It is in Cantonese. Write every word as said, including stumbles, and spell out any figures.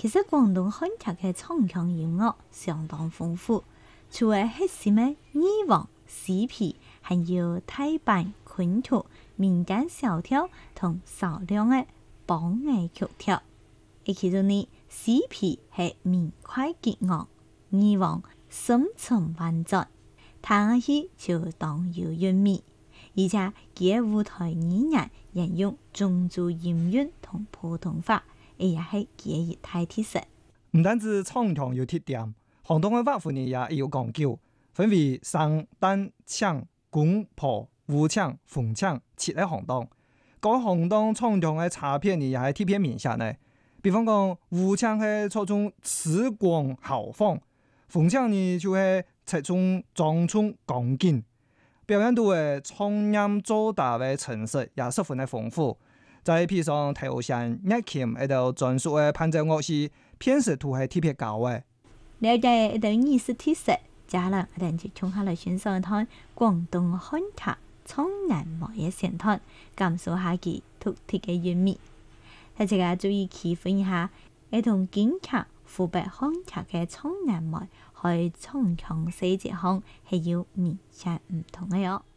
其實廣東漢劇嘅唱腔音樂相當豐富，除咗核心嘅二黃、四皮，還有大板、昆曲、民間小調同少量嘅梆藝曲調。而其中呢，四皮係明快激昂，二黃深沉婉轉，聽起就當有韻味。而且佢嘅舞台語言沿用漳州音韻同普通話，而也係佢嘅一大特色。 唔單止唱腔有特點，行當嘅樂府呢也有講究，分為生、旦、搶、官、婆、武搶、鳳搶七個行當。各行當唱腔嘅差別呢也係特別明顯嘅。比方講，武搶係注重詞光豪放，鳳搶呢就係側重莊重剛勁。表現到嘅唱音做打嘅程式也十分嘅豐富，再配上頭弦、樂琴喺度專屬嘅伴奏樂器，辨識度係特別高嘅。 了解一道藝術特色，接下來我哋就從下來欣賞一段廣東漢劇唱眼眉嘅選段，感受下佢獨特嘅韻味。大家注意區分一下，係同京劇、湖北漢劇嘅唱眼眉喺唱腔細節上係有明顯唔同嘅喲。